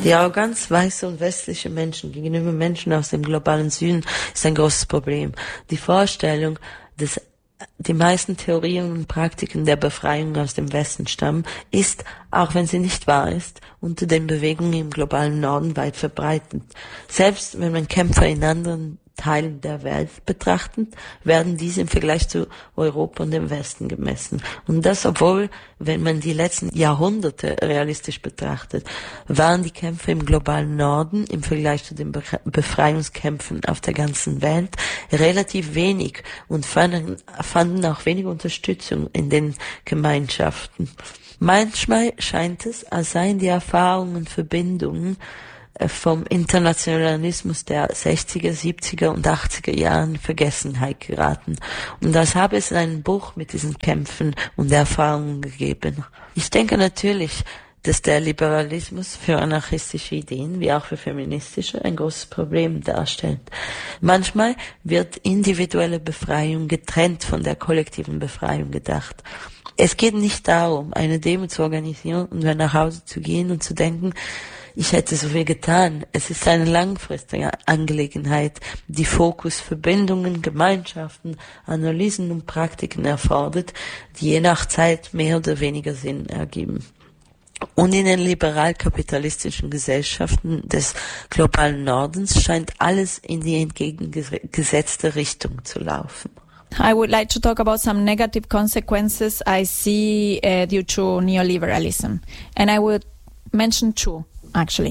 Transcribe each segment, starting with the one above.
Die Arroganz weißer und westlicher Menschen gegenüber Menschen aus dem globalen Süden ist ein großes Problem. Die Vorstellung, dass die meisten Theorien und Praktiken der Befreiung aus dem Westen stammen, ist, auch wenn sie nicht wahr ist, unter den Bewegungen im globalen Norden weit verbreitet. Selbst wenn man Kämpfer in anderen Teilen der Welt betrachtet, werden diese im Vergleich zu Europa und dem Westen gemessen. Und das, obwohl, wenn man die letzten Jahrhunderte realistisch betrachtet, waren die Kämpfe im globalen Norden im Vergleich zu den Befreiungskämpfen auf der ganzen Welt relativ wenig und fanden auch wenig Unterstützung in den Gemeinschaften. Manchmal scheint es, als seien die Erfahrungen und Verbindungen vom Internationalismus der 60er, 70er und 80er Jahren in Vergessenheit geraten. Und das habe es einen Bruch mit diesen Kämpfen und Erfahrungen gegeben. Ich denke natürlich, dass der Liberalismus für anarchistische Ideen wie auch für feministische ein großes Problem darstellt. Manchmal wird individuelle Befreiung getrennt von der kollektiven Befreiung gedacht. Es geht nicht darum, eine Demo zu organisieren und dann nach Hause zu gehen und zu denken, ich hätte so viel getan. Es ist eine langfristige Angelegenheit, die Fokus Verbindungen, Gemeinschaften, Analysen und Praktiken erfordert, die je nach Zeit mehr oder weniger Sinn ergeben. Und in den liberal-kapitalistischen Gesellschaften des globalen Nordens scheint alles in die entgegengesetzte Richtung zu laufen. I would like to talk about some negative consequences I see due to neoliberalism. And I would mention two, actually.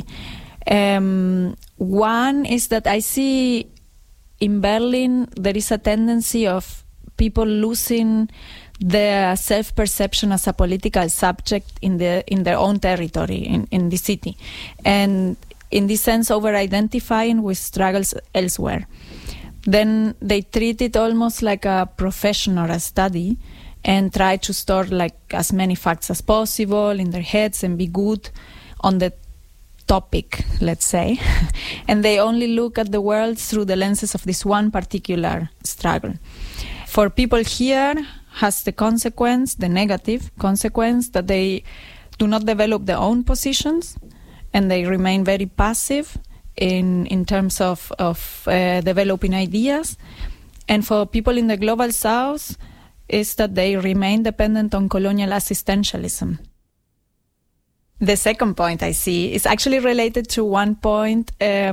One is that I see in Berlin there is a tendency of people losing their self-perception as a political subject in their own territory, in the city. And in this sense, over-identifying with struggles elsewhere. Then they treat it almost like a profession or a study and try to store like as many facts as possible in their heads and be good on the topic, let's say. And they only look at the world through the lenses of this one particular struggle. For people here has the consequence, the negative consequence, that they do not develop their own positions and they remain very passive in terms of developing ideas. And for people in the global south is that they remain dependent on colonial assistantialism. The second point I see is actually related to one point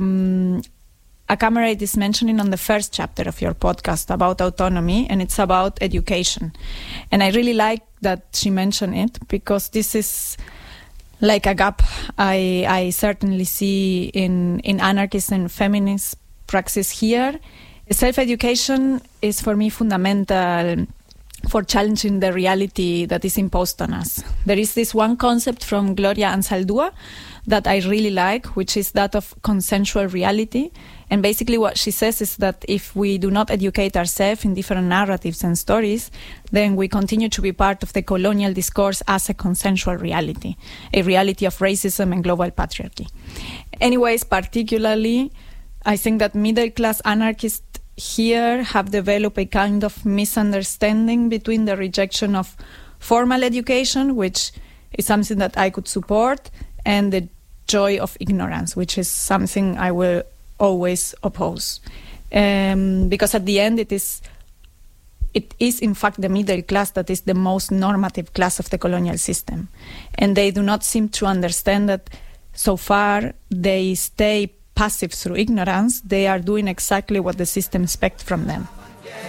a comrade is mentioning on the first chapter of your podcast about autonomy, and it's about education. And I really like that she mentioned it because this is like a gap I certainly see in anarchist and feminist praxis here. Self-education is for me fundamental for challenging the reality that is imposed on us. There is this one concept from Gloria Anzaldúa that I really like, which is that of consensual reality. And basically what she says is that if we do not educate ourselves in different narratives and stories, then we continue to be part of the colonial discourse as a consensual reality, a reality of racism and global patriarchy. Anyways, particularly, I think that middle-class anarchists here have developed a kind of misunderstanding between the rejection of formal education, which is something that I could support, and the joy of ignorance, which is something I will always oppose. Because at the end it is in fact the middle class that is the most normative class of the colonial system. And they do not seem to understand that so far they stay passive through ignorance. They are doing exactly what the system expects from them.